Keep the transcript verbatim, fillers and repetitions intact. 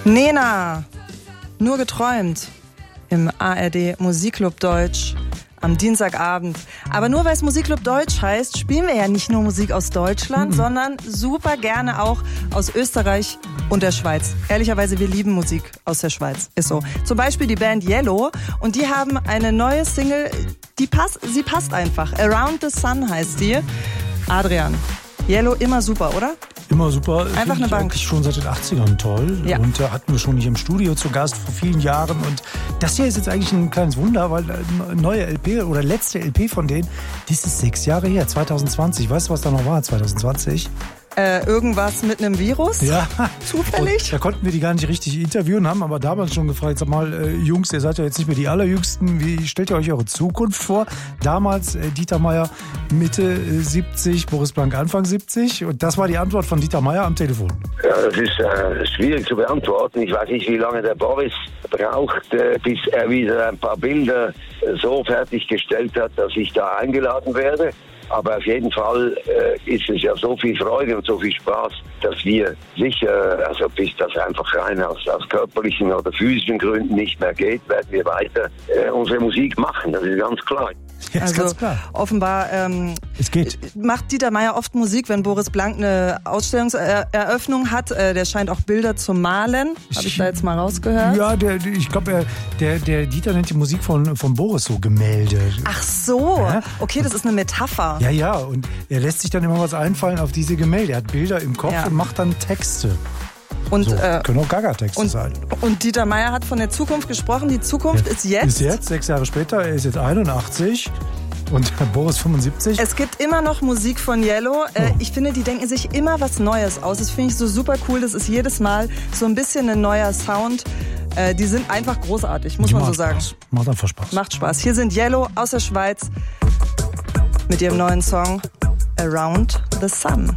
Nena, nur geträumt im A R D Musikclub Deutsch am Dienstagabend. Aber nur weil es Musikclub Deutsch heißt, spielen wir ja nicht nur Musik aus Deutschland, mhm. sondern super gerne auch aus Österreich und der Schweiz. Ehrlicherweise, wir lieben Musik aus der Schweiz. Ist so. Zum Beispiel die Band Yellow und die haben eine neue Single, die passt, sie passt einfach. Around the Sun heißt die. Adrian, Yellow immer super, oder? Immer super. Einfach eine Bank. Eigentlich schon seit den achtzigern toll. Ja. Und äh, hatten wir schon hier im Studio zu Gast vor vielen Jahren. Und das hier ist jetzt eigentlich ein kleines Wunder, weil äh, neue L P oder letzte L P von denen, das ist sechs Jahre her, zwanzig zwanzig. Weißt du, was da noch war, zwanzig zwanzig? Äh, irgendwas mit einem Virus? Ja. Zufällig? Und da konnten wir die gar nicht richtig interviewen, haben aber damals schon gefragt, sag mal, äh, Jungs, ihr seid ja jetzt nicht mehr die Allerjüngsten, wie stellt ihr euch eure Zukunft vor? Damals äh, Dieter Meier Mitte äh, siebzig, Boris Blank Anfang siebzig und das war die Antwort von Dieter Meier am Telefon. Ja, das ist äh, schwierig zu beantworten. Ich weiß nicht, wie lange der Boris braucht, äh, bis er wieder ein paar Bilder äh, so fertiggestellt hat, dass ich da eingeladen werde. Aber auf jeden Fall äh, ist es ja so viel Freude und so viel Spaß, dass wir sicher, also bis das einfach rein aus, aus körperlichen oder physischen Gründen nicht mehr geht, werden wir weiter äh, unsere Musik machen. Das ist ganz klar. Ja, ist also ganz klar. Offenbar ähm, es geht. macht Dieter Meier oft Musik, wenn Boris Blank eine Ausstellungseröffnung hat. Äh, der scheint auch Bilder zu malen. Habe ich da jetzt mal rausgehört? Ja, der, ich glaube, der, der Dieter nennt die Musik von, von Boris so Gemälde. Ach so, ja? Okay, das ist eine Metapher. Ja, ja, und er lässt sich dann immer was einfallen auf diese Gemälde. Er hat Bilder im Kopf ja. und macht dann Texte. Und, so, äh, können auch Gaga-Texte und, sein. Und Dieter Meier hat von der Zukunft gesprochen. Die Zukunft ja, ist jetzt. Ist jetzt, sechs Jahre später. Er ist jetzt einundachtzig und Boris fünfundsiebzig. Es gibt immer noch Musik von Yellow. Äh, oh. Ich finde, die denken sich immer was Neues aus. Das finde ich so super cool. Das ist jedes Mal so ein bisschen ein neuer Sound. Äh, die sind einfach großartig, muss die man so macht sagen. Spaß. Macht einfach Spaß. Macht Spaß. Hier sind Yellow aus der Schweiz mit ihrem neuen Song Around the Sun.